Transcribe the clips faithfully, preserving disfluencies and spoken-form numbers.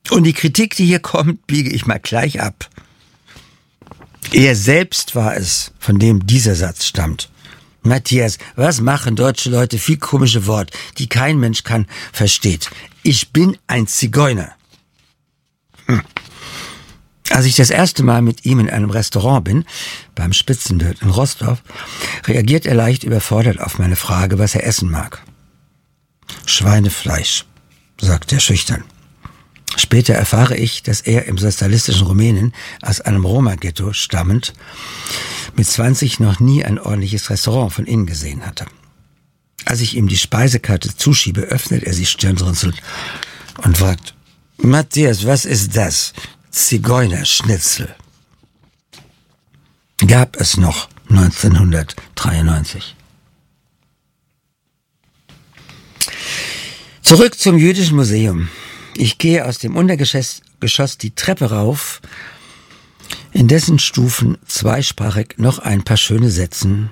Und die Kritik, die hier kommt, biege ich mal gleich ab. Er selbst war es, von dem dieser Satz stammt. Matthias, was machen deutsche Leute? Viel komische Wort, die kein Mensch kann, versteht. Ich bin ein Zigeuner. Hm. Als ich das erste Mal mit ihm in einem Restaurant bin, beim Spitzenwirt in Roßdorf, reagiert er leicht überfordert auf meine Frage, was er essen mag. Schweinefleisch, sagt er schüchtern. Später erfahre ich, dass er im sozialistischen Rumänien aus einem Roma-Ghetto stammend mit zwanzig noch nie ein ordentliches Restaurant von innen gesehen hatte. Als ich ihm die Speisekarte zuschiebe, öffnet er sich stirnrunzelnd und fragt, Matthias, was ist das? Zigeunerschnitzel. Gab es noch neunzehnhundertdreiundneunzig. Zurück zum Jüdischen Museum. Ich gehe aus dem Untergeschoss Geschoss die Treppe rauf, in dessen Stufen zweisprachig noch ein paar schöne Sätzen,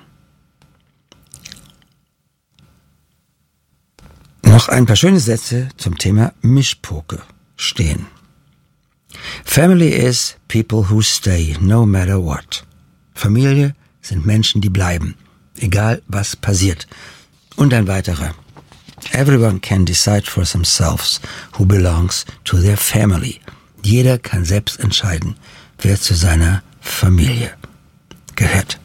noch ein paar schöne Sätze zum Thema Mischpoke stehen. Family is people who stay, no matter what. Familie sind Menschen, die bleiben, egal was passiert. Und ein weiterer. Everyone can decide for themselves who belongs to their family. Jeder kann selbst entscheiden, wer zu seiner Familie gehört.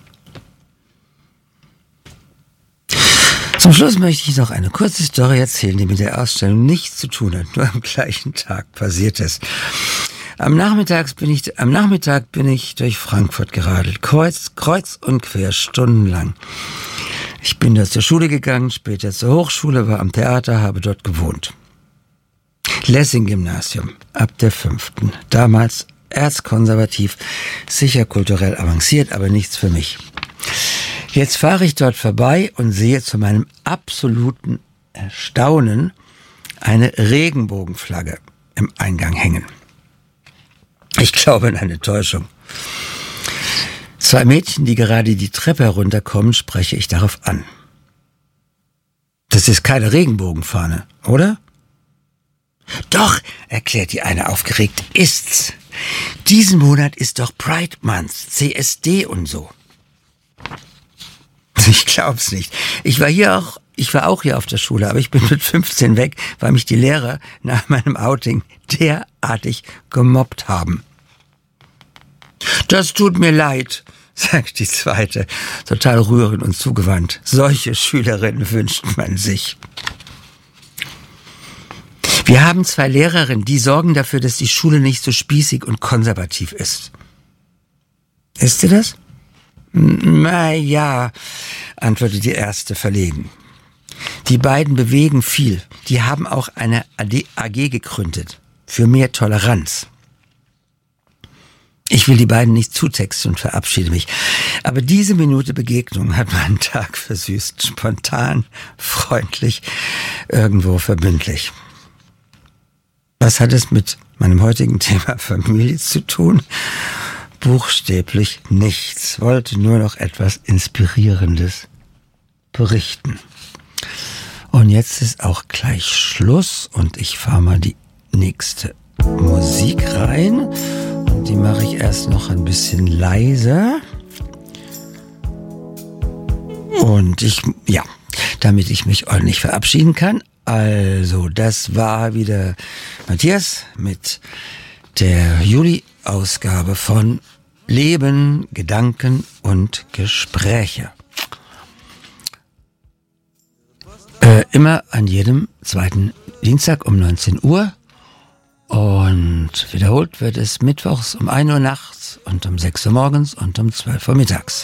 Zum Schluss möchte ich noch eine kurze Story erzählen, die mit der Ausstellung nichts zu tun hat, nur am gleichen Tag passiert es. Am Nachmittag bin ich, am Nachmittag bin ich durch Frankfurt geradelt, kreuz, kreuz und quer, stundenlang. Ich bin da zur Schule gegangen, später zur Hochschule, war am Theater, habe dort gewohnt. Lessing-Gymnasium, ab der fünften. Damals erzkonservativ, sicher kulturell avanciert, aber nichts für mich. Jetzt fahre ich dort vorbei und sehe zu meinem absoluten Erstaunen eine Regenbogenflagge im Eingang hängen. Ich glaube an eine Täuschung. Zwei Mädchen, die gerade die Treppe herunterkommen, spreche ich darauf an. Das ist keine Regenbogenfahne, oder? Doch, erklärt die eine aufgeregt, ist's. Diesen Monat ist doch Pride Month, C S D und so. Ich glaub's nicht. Ich war hier auch, ich war auch hier auf der Schule, aber ich bin mit fünfzehn weg, weil mich die Lehrer nach meinem Outing derartig gemobbt haben. Das tut mir leid, sagt die zweite, total rührend und zugewandt. Solche Schülerinnen wünscht man sich. Wir haben zwei Lehrerinnen, die sorgen dafür, dass die Schule nicht so spießig und konservativ ist. Ist sie das? Na ja, antwortet die erste verlegen. Die beiden bewegen viel. Die haben auch eine A G gegründet. Für mehr Toleranz. Ich will die beiden nicht zutexten und verabschiede mich. Aber diese Minute Begegnung hat meinen Tag versüßt. Spontan, freundlich, irgendwo verbindlich. Was hat es mit meinem heutigen Thema Familie zu tun? Buchstäblich nichts. Wollte nur noch etwas Inspirierendes berichten. Und jetzt ist auch gleich Schluss und ich fahre mal die nächste Musik rein. Und die mache ich erst noch ein bisschen leiser. Und ich, ja, damit ich mich ordentlich verabschieden kann. Also, das war wieder Matthias mit der Juli-Ausgabe von Leben, Gedanken und Gespräche. Äh, immer an jedem zweiten Dienstag um neunzehn Uhr. Und wiederholt wird es mittwochs um ein Uhr nachts und um sechs Uhr morgens und um zwölf Uhr mittags.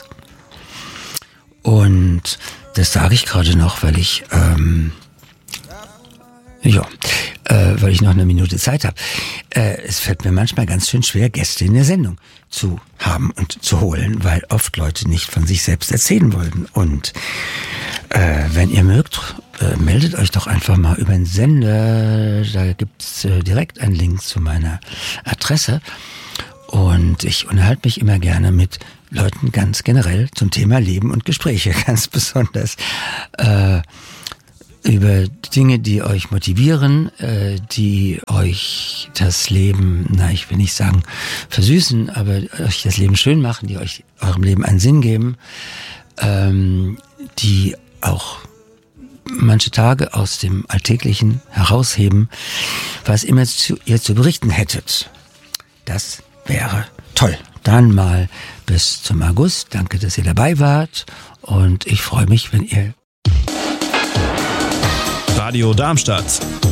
Und das sage ich gerade noch, weil ich, ähm, ja, äh, weil ich noch eine Minute Zeit habe. Äh, es fällt mir manchmal ganz schön schwer, Gäste in der Sendung zu haben und zu holen, weil oft Leute nicht von sich selbst erzählen wollten. Und äh, wenn ihr mögt, äh, meldet euch doch einfach mal über den Sender. Da gibt's äh, direkt einen Link zu meiner Adresse. Und ich unterhalte mich immer gerne mit Leuten ganz generell zum Thema Leben und Gespräche. Ganz besonders äh, über Dinge, die euch motivieren, äh, die euch das Leben, na, ich will nicht sagen versüßen, aber euch das Leben schön machen, die euch eurem Leben einen Sinn geben, ähm, die auch manche Tage aus dem Alltäglichen herausheben, was immer zu, ihr zu berichten hättet. Das wäre toll. Dann mal bis zum August. Danke, dass ihr dabei wart und ich freue mich, wenn ihr Radio Darmstadt.